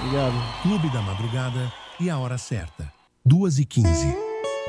Obrigado. Clube da Madrugada e a hora certa, 2h15.